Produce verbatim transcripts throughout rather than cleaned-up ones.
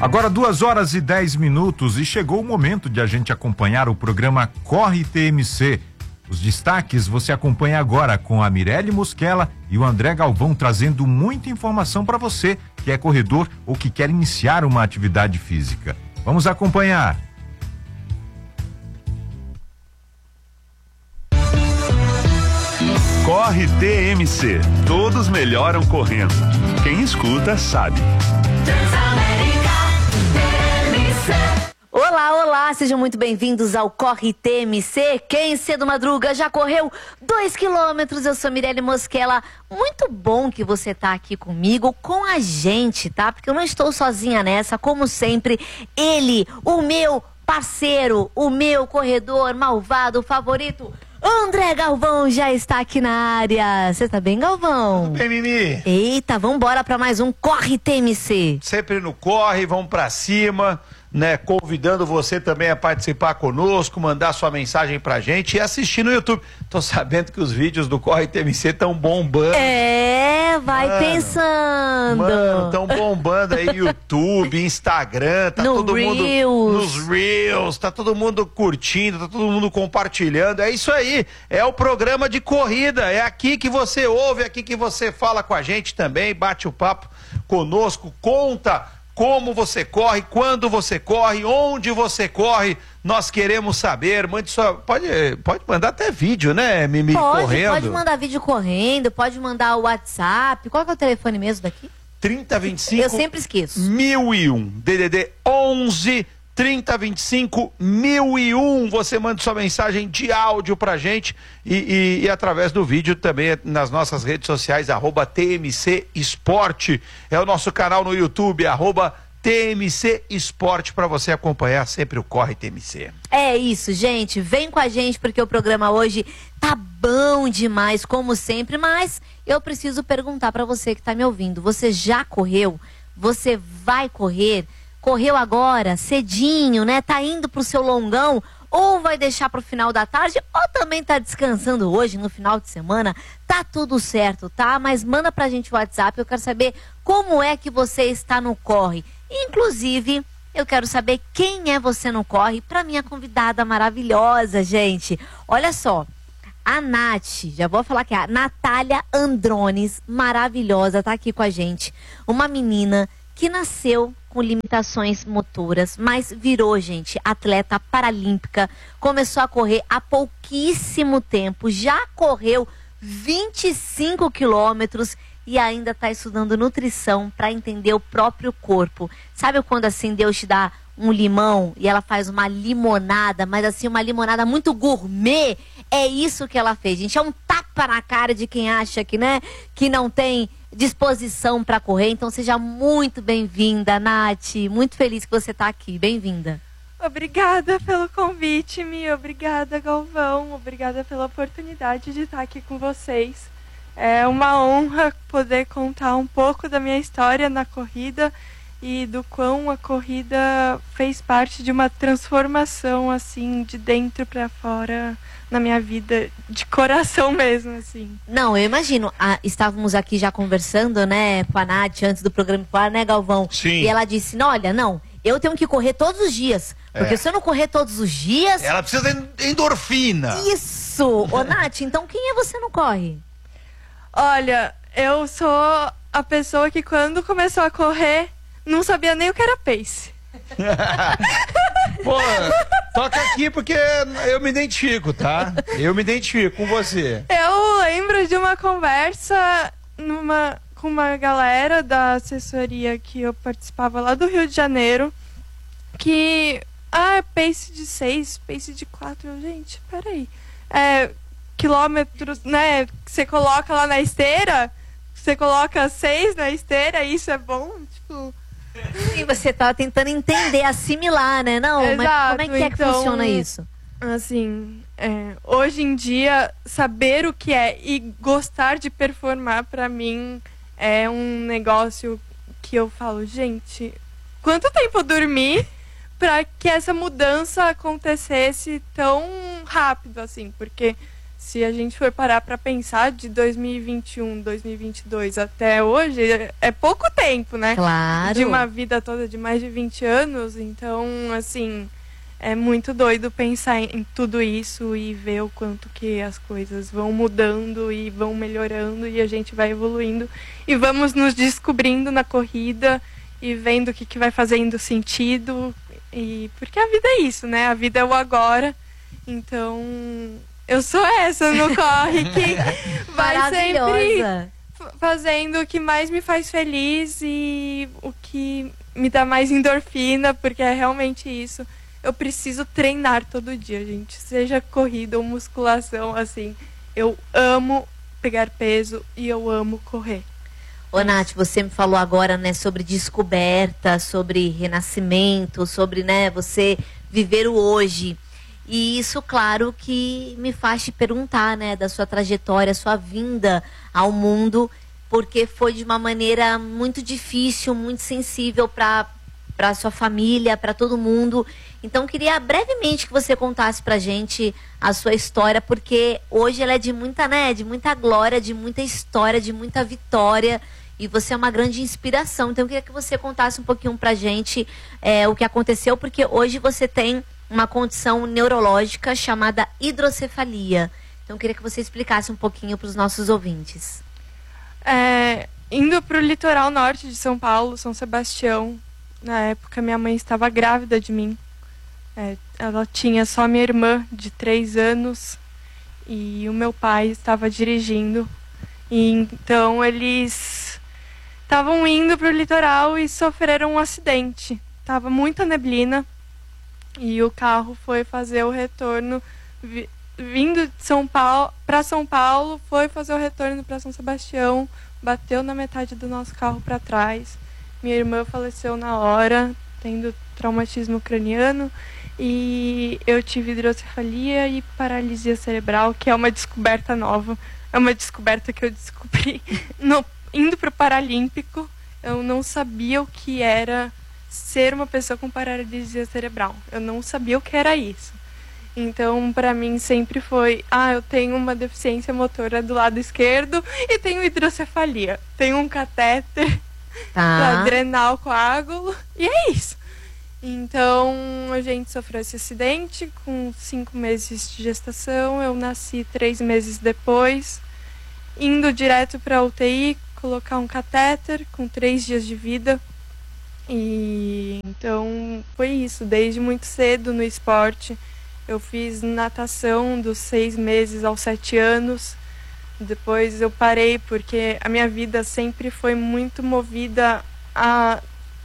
Agora duas horas e dez minutos e chegou o momento de a gente acompanhar o programa Corre T M C. Os destaques você acompanha agora com a Mirelle Mosquela e o André Galvão trazendo muita informação para você que é corredor ou que quer iniciar uma atividade física. Vamos acompanhar. Corre T M C. Todos melhoram correndo. Quem escuta sabe. Olá, olá, sejam muito bem-vindos ao Corre T M C. Quem cedo madruga já correu dois quilômetros. Eu sou Mirelle Mosquela. Muito bom que você tá aqui comigo, com a gente, tá? Porque eu não estou sozinha nessa, como sempre. Ele, o meu parceiro, o meu corredor malvado favorito, André Galvão, já está aqui na área. Você tá bem, Galvão? Tudo bem, Mimi? Eita, vambora para mais um Corre T M C. Sempre no corre, vamos para cima, né? Convidando você também a participar conosco, mandar sua mensagem pra gente e assistir no YouTube. Tô sabendo que os vídeos do Corre T M C estão bombando. É, vai mano, pensando. Mano, estão bombando aí YouTube, Instagram, tá no todo Reels. mundo nos Reels, tá todo mundo curtindo, tá todo mundo compartilhando. É isso aí, é o programa de corrida, é aqui que você ouve, é aqui que você fala com a gente também, bate o papo conosco, conta como você corre, quando você corre, onde você corre, nós queremos saber. Mande sua, pode, pode mandar até vídeo, né, Mimi, pode, correndo? Pode mandar vídeo correndo, pode mandar o WhatsApp. Qual que é o telefone mesmo daqui? trinta, vinte e cinco... Eu sempre esqueço. mil e um, D D D onze, trinta, vinte e cinco, mil e um. Você manda sua mensagem de áudio pra gente e, e, e através do vídeo também nas nossas redes sociais, arroba T M C Esporte. É o nosso canal no YouTube, arroba T M C Esporte, para você acompanhar sempre o Corre T M C. É isso, gente. Vem com a gente porque o programa hoje tá bom demais, como sempre, mas eu preciso perguntar para você que tá me ouvindo. Você já correu? Você vai correr? Correu agora, cedinho, né? Tá indo pro seu longão, ou vai deixar pro final da tarde, ou também tá descansando hoje, no final de semana. Tá tudo certo, tá? Mas manda pra gente o WhatsApp, eu quero saber como é que você está no corre. Inclusive, eu quero saber quem é você no corre pra minha convidada maravilhosa, gente. Olha só, a Nath, já vou falar que é a Natália Andrones, maravilhosa, tá aqui com a gente. Uma menina que nasceu com limitações motoras, mas virou, gente, atleta paralímpica, começou a correr há pouquíssimo tempo, já correu vinte e cinco quilômetros e ainda está estudando nutrição para entender o próprio corpo. Sabe quando assim Deus te dá um limão e ela faz uma limonada, mas assim uma limonada muito gourmet? É isso que ela fez, gente. É um tapa na cara de quem acha que, né, que não tem disposição para correr. Então seja muito bem-vinda, Nath. Muito feliz que você está aqui. Bem-vinda. Obrigada pelo convite, Mi. Obrigada, Galvão. Obrigada pela oportunidade de estar aqui com vocês. É uma honra poder contar um pouco da minha história na corrida e do quão a corrida fez parte de uma transformação, assim, de dentro para fora na minha vida, de coração mesmo, assim. Não, eu imagino. Ah, estávamos aqui já conversando, né, com a Nath antes do programa, né, Galvão? Sim. E ela disse, não, olha, não, eu tenho que correr todos os dias. Porque É. se eu não correr todos os dias... Ela precisa de endorfina. Isso! Ô, Nath, então quem é você não corre? Olha, eu sou a pessoa que quando começou a correr, não sabia nem o que era pace. Pô, toca aqui porque eu me identifico, tá? Eu me identifico com você. Eu lembro de uma conversa numa, com uma galera da assessoria que eu participava lá do Rio de Janeiro, que, ah, pace de seis, pace de quatro, eu, gente, peraí, é, quilômetros, né, que você coloca lá na esteira, você coloca seis na esteira, isso é bom, tipo... E você tá tentando entender, assimilar, né? Não, Exato, mas como é que é que então, funciona isso? Assim, é, hoje em dia, saber o que é e gostar de performar, pra mim, é um negócio que eu falo, gente, quanto tempo eu dormi pra que essa mudança acontecesse tão rápido, assim? Porque se a gente for parar para pensar de dois mil e vinte e um, dois mil e vinte e dois até hoje, é pouco tempo, né? Claro. De uma vida toda de mais de vinte anos. Então, assim, é muito doido pensar em, em tudo isso e ver o quanto que as coisas vão mudando e vão melhorando e a gente vai evoluindo e vamos nos descobrindo na corrida e vendo o que, que vai fazendo sentido. E porque a vida é isso, né? A vida é o agora. Então, eu sou essa no corre que vai sempre fazendo o que mais me faz feliz e o que me dá mais endorfina, porque é realmente isso. Eu preciso treinar todo dia, gente. Seja corrida ou musculação, assim. Eu amo pegar peso e eu amo correr. Ô, Nath, você me falou agora, né, sobre descoberta, sobre renascimento, sobre, né, você viver o hoje. E isso, claro, que me faz te perguntar, né, da sua trajetória, sua vinda ao mundo, porque foi de uma maneira muito difícil, muito sensível para para sua família, para todo mundo. Então, queria brevemente que você contasse pra gente a sua história, porque hoje ela é de muita, né, de muita glória, de muita história, de muita vitória. E você é uma grande inspiração. Então, eu queria que você contasse um pouquinho pra gente é, o que aconteceu, porque hoje você tem uma condição neurológica chamada hidrocefalia. Então, eu queria que você explicasse um pouquinho para os nossos ouvintes. É, indo para o litoral norte de São Paulo, São Sebastião, na época minha mãe estava grávida de mim. É, ela tinha só minha irmã de três anos e o meu pai estava dirigindo. E então eles estavam indo para o litoral e sofreram um acidente. Tava muita neblina. E o carro foi fazer o retorno, vi, vindo de São Paulo para São Paulo, foi fazer o retorno para São Sebastião, bateu na metade do nosso carro para trás. Minha irmã faleceu na hora, tendo traumatismo craniano, e eu tive hidrocefalia e paralisia cerebral, que é uma descoberta nova. É uma descoberta que eu descobri no, indo para o Paralímpico. Eu não sabia o que era ser uma pessoa com paralisia cerebral. Eu não sabia o que era isso. Então, para mim, sempre foi, ah, eu tenho uma deficiência motora do lado esquerdo e tenho hidrocefalia. Tenho um catéter tá. para drenar o coágulo e é isso. Então, a gente sofreu esse acidente com cinco meses de gestação. Eu nasci três meses depois, indo direto para a U T I, colocar um catéter com três dias de vida. E então foi isso, desde muito cedo no esporte. Eu fiz natação dos seis meses aos sete anos. Depois eu parei porque a minha vida sempre foi muito movida a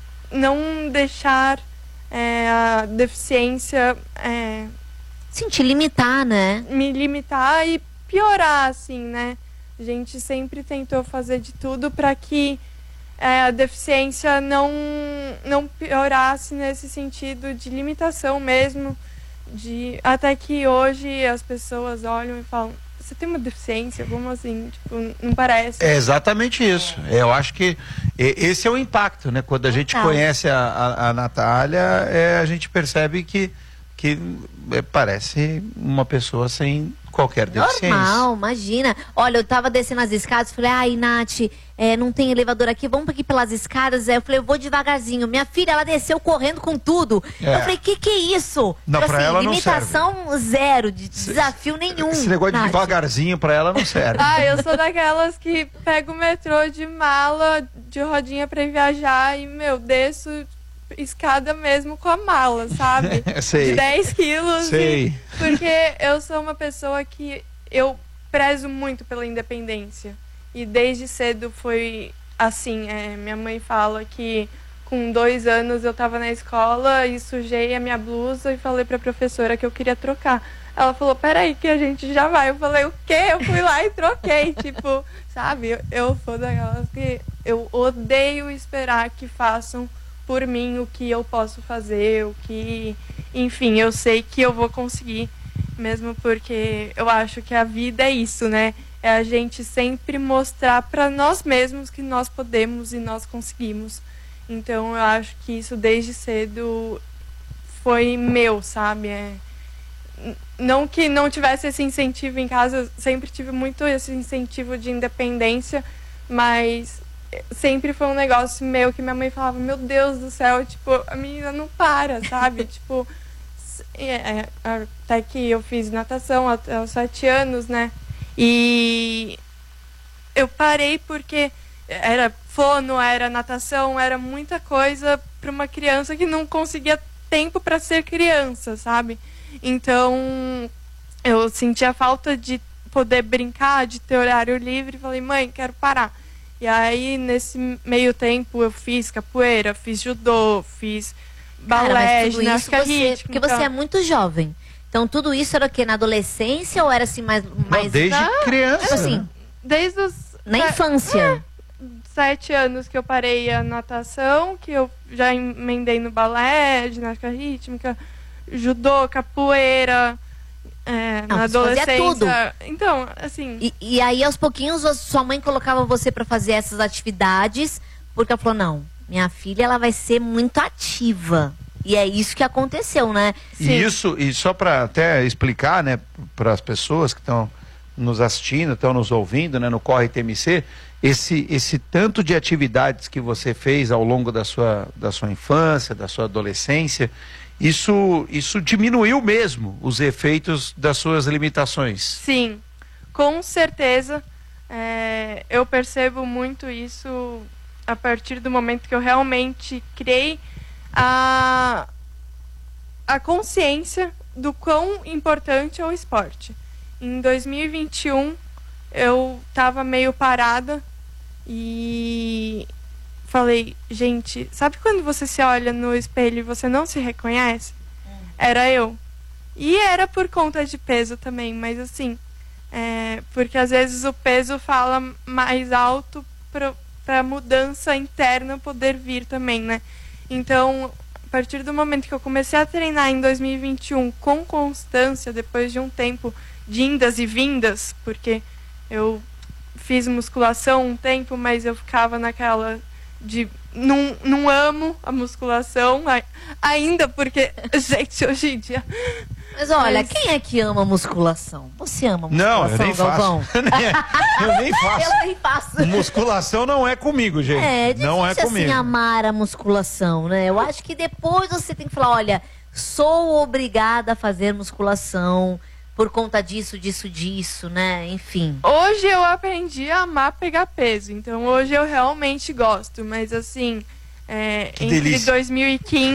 não deixar é, a deficiência é, sim, te limitar, né? Me limitar e piorar, assim, né? A gente sempre tentou fazer de tudo para que É, a deficiência não, não piorasse nesse sentido de limitação mesmo, de, até que hoje as pessoas olham e falam, você tem uma deficiência? Como assim? Tipo, não parece. É exatamente isso. É. Eu acho que esse é o impacto, né? Quando a gente Total. conhece a, a, a Natália, é, a gente percebe que, que é, parece uma pessoa sem qualquer deficiência. Normal, imagina. Olha, eu tava descendo as escadas, falei, ai, Nath, é, não tem elevador aqui, vamos aqui pelas escadas. Aí eu falei, eu vou devagarzinho. Minha filha, ela desceu correndo com tudo. É. Eu falei, que que é isso? Não, tipo pra assim, ela não limitação zero, de desafio nenhum. Esse negócio de Nath. devagarzinho pra ela não serve. Ah, eu sou daquelas que pego o metrô de mala, de rodinha pra ir viajar e, meu, desço escada mesmo com a mala, sabe? Sei. De dez quilos. Sei. E, porque eu sou uma pessoa que eu prezo muito pela independência. E desde cedo foi assim. É, minha mãe fala que com dois anos eu tava na escola e sujei a minha blusa e falei pra professora que eu queria trocar. Ela falou, peraí que a gente já vai. Eu falei, o quê? Eu fui lá e troquei. Tipo, sabe? Eu, eu sou daquelas que eu odeio esperar que façam por mim o que eu posso fazer, o que... Enfim, eu sei que eu vou conseguir, mesmo porque eu acho que a vida é isso, né? É a gente sempre mostrar para nós mesmos que nós podemos e nós conseguimos. Então, eu acho que isso desde cedo foi meu, sabe? É... não que não tivesse esse incentivo em casa, eu sempre tive muito esse incentivo de independência, mas sempre foi um negócio meu que minha mãe falava, meu Deus do céu, tipo, a menina não para, sabe? Tipo, é, até que eu fiz natação até aos sete anos, né? E eu parei porque era fono, era natação, era muita coisa para uma criança que não conseguia tempo para ser criança, sabe? Então, eu sentia falta de poder brincar, de ter horário livre. Falei, mãe, quero parar. E aí, nesse meio tempo, eu fiz capoeira, fiz judô, fiz balé, ginástica rítmica. Porque você é muito jovem. Então, tudo isso era o quê? Na adolescência ou era assim mais... mais... Não, desde Não, criança, tipo assim, né? Desde os... na infância. É, sete anos que eu parei a natação, que eu já emendei no balé, ginástica rítmica, judô, capoeira, é, Não, na você fazia adolescência. tudo. Então, assim... E, e aí, aos pouquinhos, a sua mãe colocava você pra fazer essas atividades, porque ela falou, não, minha filha, ela vai ser muito ativa. E é isso que aconteceu, né? E isso, e só para até explicar, né, para as pessoas que estão nos assistindo, estão nos ouvindo, né, no Corre T M C, esse, esse tanto de atividades que você fez ao longo da sua, da sua infância, da sua adolescência, isso, isso diminuiu mesmo os efeitos das suas limitações. Sim, com certeza. É, eu percebo muito isso a partir do momento que eu realmente criei a, a consciência do quão importante é o esporte. Em dois mil e vinte e um, eu estava meio parada e falei, gente, sabe quando você se olha no espelho e você não se reconhece? Era eu. E era por conta de peso também, mas assim, é, porque às vezes o peso fala mais alto para a mudança interna poder vir também, né? Então, a partir do momento que eu comecei a treinar em dois mil e vinte e um com constância, depois de um tempo de indas e vindas, porque eu fiz musculação um tempo, mas eu ficava naquela de não, não amo a musculação ainda, porque, gente, hoje em dia... Mas olha, Mas... quem é que ama musculação? Você ama Não, musculação, eu nem Galvão? faço. Eu nem faço. Eu nem faço. Musculação não é comigo, gente. É, difícil não é comigo. assim amar a musculação, né? Eu acho que depois você tem que falar, olha, sou obrigada a fazer musculação por conta disso, disso, disso, né? Enfim. Hoje eu aprendi a amar pegar peso, então hoje eu realmente gosto, mas assim, é, entre delícia. dois mil e quinze